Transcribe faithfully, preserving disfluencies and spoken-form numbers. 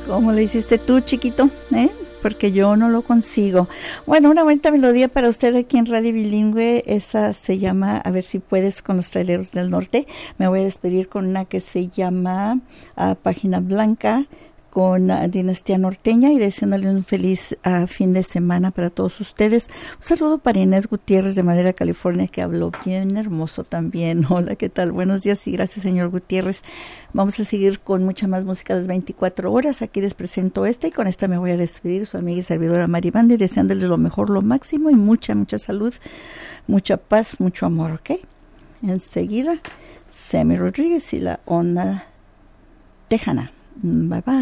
¿Cómo le hiciste tú, chiquito? ¿Eh? Porque yo no lo consigo. Bueno, una bonita melodía para usted aquí en Radio Bilingüe. Esa se llama A ver si puedes, con los Traileros del Norte. Me voy a despedir con una que se llama uh, Página Blanca, con uh, Dinastía Norteña, y deseándole un feliz uh, fin de semana para todos ustedes. Un saludo para Inés Gutiérrez de Madera, California, que habló bien hermoso también. Hola, ¿qué tal? Buenos días y gracias, señor Gutiérrez. Vamos a seguir con mucha más música de las veinticuatro horas. Aquí les presento esta, y con esta me voy a despedir, su amiga y servidora Mari Bandi, deseándoles lo mejor, lo máximo, y mucha, mucha salud, mucha paz, mucho amor, ¿ok? Enseguida, Sammy Rodríguez y la Onda Tejana. Bye bye.